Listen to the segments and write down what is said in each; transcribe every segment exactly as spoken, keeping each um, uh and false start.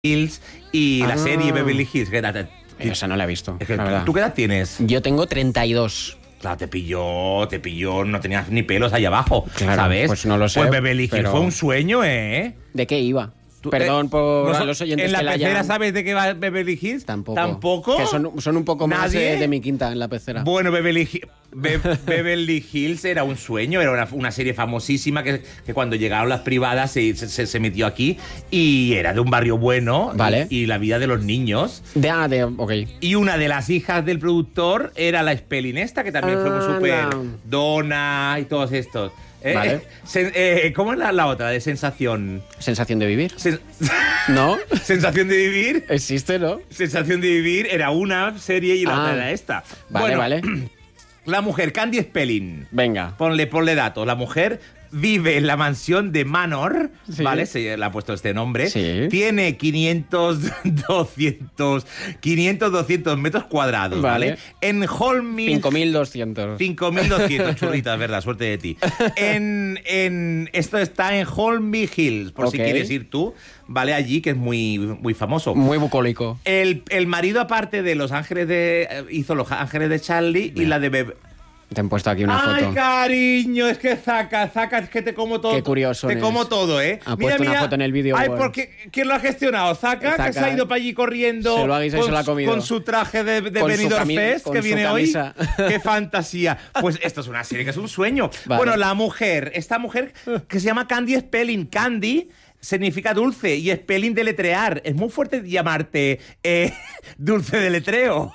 Hills y Ah. la serie Beverly Hills. ¿Qué edad te- Esa no la he visto, es que, la verdad. ¿Tú qué edad tienes? Yo tengo treinta y dos. Claro, te pilló, te pilló, no tenías ni pelos ahí abajo, Claro, ¿sabes? pues no lo sé, Pues Beverly Hills pero- fue un sueño, ¿eh? ¿De qué iba? Tú- Perdón eh, por no a so- los oyentes ¿En la que la pecera hayan... sabes de qué va Beverly Hills? Tampoco. ¿Tampoco? Que son, son un poco más ¿Nadie? eh, de mi quinta en la pecera. Bueno, Beverly, Hi- Be- Beverly Hills era un sueño, era una, una serie famosísima que, que cuando llegaron las privadas se, se, se metió aquí y era de un barrio bueno. Vale. y, y la vida de los niños. De, ah, de... Ok. Y una de las hijas del productor era la Spelling esta, que también fue muy Ah, súper la- Donna y todos estos. Eh, Vale. eh, sen- eh, ¿Cómo es la, la otra? De sensación. ¿Sensación de vivir? Sen- ¿No? sensación de vivir. Existe, ¿no? Sensación de vivir era una serie y la Ah. otra era esta. Vale, Bueno, vale. La mujer, Candy Spelling. Venga. Ponle, ponle datos. La mujer vive en la mansión de Manor, Sí. ¿vale? Se le ha puesto este nombre. Sí. Tiene quinientos, doscientos, quinientos, doscientos metros cuadrados, ¿vale? Vale. En Holming... cinco mil doscientos. cinco mil doscientos, churritas, verdad, suerte de ti. En, en, esto está en Holmby Hills, por si Ok. quieres ir tú, ¿vale? Allí, que es muy, muy famoso. Muy bucólico. El, el marido, aparte de Los Ángeles de... eh, hizo Los Ángeles de Charlie y la de Bebe... Te han puesto aquí una Ay, foto. cariño, es que Zaca, Zaca, es que te como todo. Qué curioso Te es. como todo, ¿eh? Ha puesto una foto en el vídeo Ay, wall. porque ¿quién lo ha gestionado? Zaca, que Zaca, se ha ido para allí corriendo. se lo ha guisado y con, se lo ha comido. Con su traje de, de Con su Benidorm cami- Fest con que su viene camisa. hoy. ¡Qué fantasía! Pues esto es una serie que es un sueño. Vale. Bueno, la mujer, esta mujer que se llama Candy Spelling. Candy significa dulce y Spelling deletrear. Es muy fuerte llamarte eh, dulce deletreo.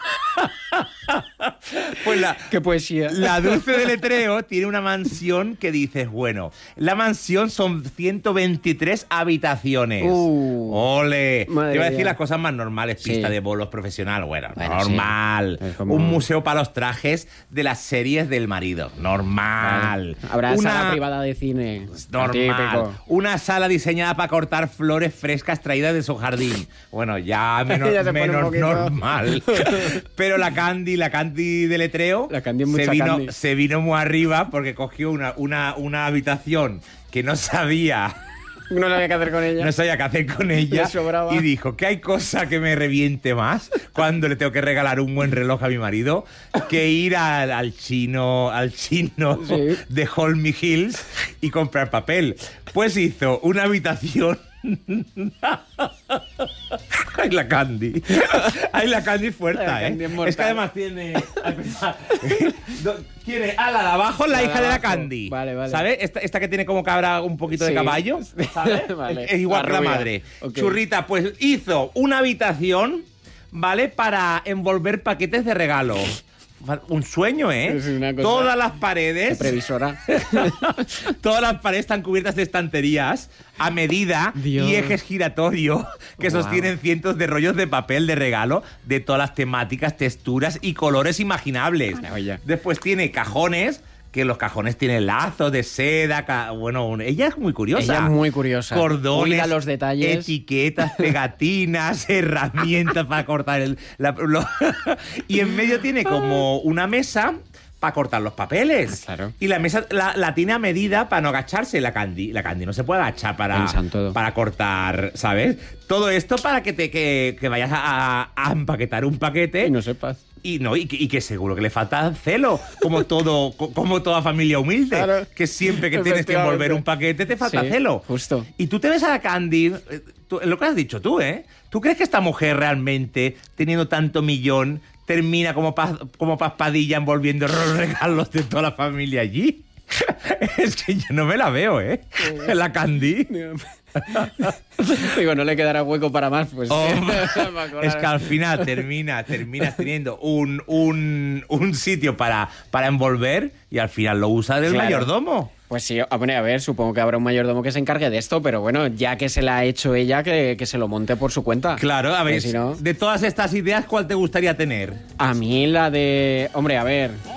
Pues la, Qué poesía. la Dulce de Letreo tiene una mansión que dices, bueno, la mansión son ciento veintitrés habitaciones. Uh, ¡Ole! Te madre iba a decir mía. las cosas más normales, Sí. pista de bolos profesional, bueno, Bueno, normal. sí. Es como- Un museo para los trajes de las series del marido, normal. Vale. Habrá Una- sala privada de cine. Normal. Típico. Una sala diseñada para cortar flores frescas traídas de su jardín. Bueno, ya menos, Ya se pone un menos poquito. normal. Pero la Candy, la Candy de letreo, La Candy es se, mucha vino, Candy. se vino muy arriba porque cogió una, una, una habitación que no sabía, No sabía qué hacer con ella. no sabía qué hacer con ella Le sobraba. y dijo que hay cosa que me reviente más cuando le tengo que regalar un buen reloj a mi marido que ir al, al chino, al chino Sí. de Holmy Hills y comprar papel. Pues hizo una habitación. Ay, la Candy. Ay, la Candy fuerte, La ¿eh? Candy es mortal. Es que además tiene. Quiere a la de abajo, la, La de hija de la abajo. Candy. Vale, vale. ¿Sabes? Esta, esta que tiene como cabra un poquito de Sí. caballo. ¿Sabes? Vale. Es, es igual La que la rubia. madre. Ok. Churrita, pues hizo una habitación, ¿vale? Para envolver paquetes de regalo. Un sueño, ¿eh? Es una cosa- Todas las Qué paredes. previsora. Todas las paredes están cubiertas de estanterías a medida Dios. y ejes giratorios que Wow. sostienen cientos de rollos de papel de regalo de todas las temáticas, texturas y colores imaginables. Maravilla. Después tiene cajones, que los cajones tienen lazos de seda. ca- Bueno, un- ella es muy curiosa. Ella es muy curiosa. Cordones, Cuida los detalles. etiquetas, pegatinas, herramientas para cortar el... la- lo- y en medio tiene como una mesa para cortar los papeles. Ah, claro. Y la mesa la, la tiene a medida para no agacharse la Candy. La Candy no se puede agachar para, Pensan todo. para cortar, ¿sabes? Todo esto para que te que, que vayas a, a empaquetar un paquete. Y no sepas. Y no, y que, y que seguro que le falta celo, como todo, co- como toda familia humilde. Claro. Que siempre que tienes que envolver un paquete te falta Sí, celo. justo. Y tú te ves a la Candy, eh, tú- lo que has dicho tú, ¿eh? ¿Tú crees que esta mujer realmente, teniendo tanto millón, termina como, Paz- como Paspadilla envolviendo los regalos de toda la familia allí? Es que yo no me la veo, ¿eh? La Candy. Digo, no le quedará hueco para más, pues. Hombre, para colar. es que al final termina, terminas teniendo un, un, un sitio para, para envolver y al final lo usa del Claro. mayordomo. Pues sí, a ver, a ver, supongo que habrá un mayordomo que se encargue de esto, pero bueno, ya que se la ha hecho ella, que, que se lo monte por su cuenta. Claro, a ver, Que si no- de todas estas ideas, ¿cuál te gustaría tener? A mí la de... Hombre, a ver...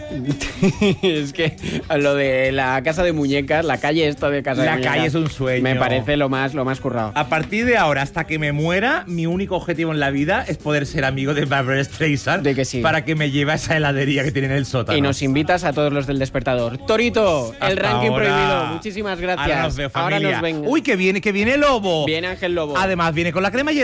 Es que lo de la casa de muñecas, la calle esta de casa La de muñecas... calle es un sueño. Me parece lo más, lo más currado. A partir de ahora, hasta que me muera, mi único objetivo en la vida es poder ser amigo de Barbra Streisand. De que sí. Para que me lleve a esa heladería que tiene en el sótano. Y nos invitas a todos los del Despertador. Torito, el Hasta ranking ahora. prohibido. Muchísimas gracias. Ahora nos veo, Ahora familia. nos ven. Uy, que viene, que viene Lobo. Viene Ángel Lobo. Además, viene con la crema